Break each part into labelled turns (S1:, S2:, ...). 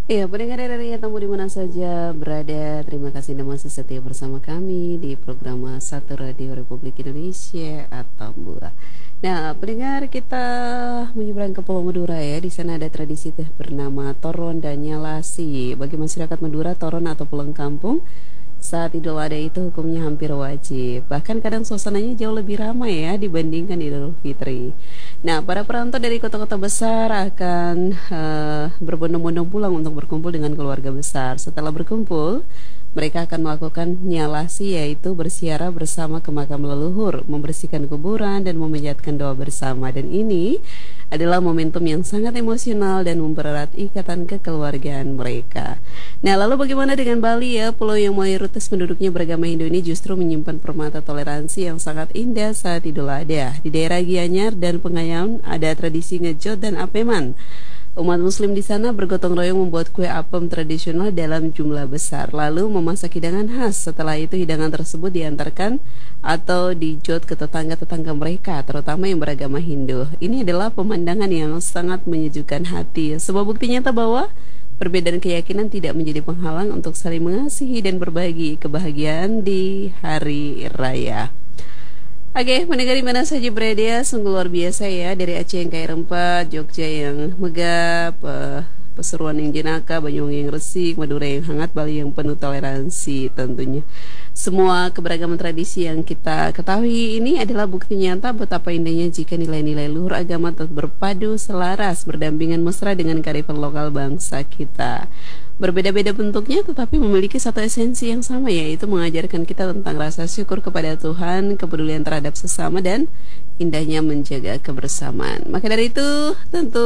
S1: Iya, pendengar dari tamu di mana saja berada, terima kasih Anda masih setia bersama kami di program Satu Radio Republik Indonesia atau BUA. Nah, pendengar kita menyeberang ke Pulau Madura ya. Di sana ada tradisi bernama Toron dan Nyalasi. Bagi masyarakat Madura, Toron atau pulang kampung saat Idul Adha itu hukumnya hampir wajib. Bahkan kadang suasananya jauh lebih ramai ya dibandingkan Idul Fitri. Nah, para perantau dari kota-kota besar akan berbondong-bondong pulang untuk berkumpul dengan keluarga besar. Setelah berkumpul, mereka akan melakukan nyalasi yaitu bersiara bersama ke makam leluhur, membersihkan kuburan dan memanjatkan doa bersama. Dan ini adalah momentum yang sangat emosional dan mempererat ikatan kekeluargaan mereka. Nah, lalu bagaimana dengan Bali ya? Pulau yang mayoritas penduduknya beragama Hindu ini justru menyimpan permata toleransi yang sangat indah saat Idul Adha. Di daerah Gianyar dan Pengayam ada tradisi ngejot dan apeman. Umat muslim di sana bergotong royong membuat kue apem tradisional dalam jumlah besar, lalu memasak hidangan khas. Setelah itu hidangan tersebut diantarkan atau dijot ke tetangga-tetangga mereka, terutama yang beragama Hindu. Ini adalah pemandangan yang sangat menyejukkan hati. Sebuah bukti nyata bahwa perbedaan keyakinan tidak menjadi penghalang untuk saling mengasihi dan berbagi kebahagiaan di hari raya. Oke, mendengar di mana saja berada, sungguh luar biasa ya. Dari Aceh yang kaya rempah, Jogja yang megah, Pasuruan yang jenaka, Banyuwangi yang resik, Madura yang hangat, Bali yang penuh toleransi tentunya. Semua keberagaman tradisi yang kita ketahui ini adalah bukti nyata betapa indahnya jika nilai-nilai luhur agama tetap berpadu selaras, berdampingan mesra dengan kearifan lokal bangsa kita. Berbeda-beda bentuknya tetapi memiliki satu esensi yang sama, yaitu mengajarkan kita tentang rasa syukur kepada Tuhan, kepedulian terhadap sesama, dan indahnya menjaga kebersamaan. Maka dari itu tentu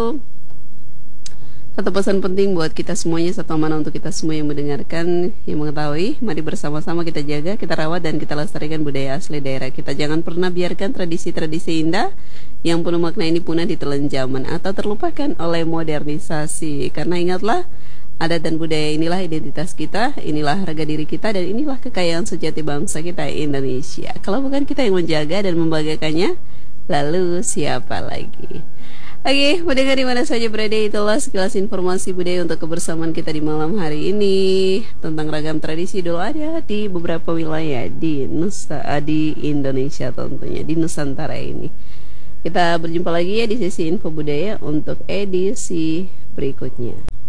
S1: satu pesan penting buat kita semuanya, satu amanah untuk kita semua yang mendengarkan, yang mengetahui. Mari bersama-sama kita jaga, kita rawat, dan kita lestarikan budaya asli daerah kita. Jangan pernah biarkan tradisi-tradisi indah yang penuh makna ini punah ditelan zaman atau terlupakan oleh modernisasi. Karena ingatlah, adat dan budaya inilah identitas kita, inilah harga diri kita, dan inilah kekayaan sejati bangsa kita Indonesia. Kalau bukan kita yang menjaga dan membanggakannya, lalu siapa lagi? Oke, mendengar di mana saja berada, itulah sekilas informasi budaya untuk kebersamaan kita di malam hari ini tentang ragam tradisi Idul Adha di beberapa wilayah di di Indonesia tentunya, di Nusantara ini. Kita berjumpa lagi ya di sesi info budaya untuk edisi berikutnya.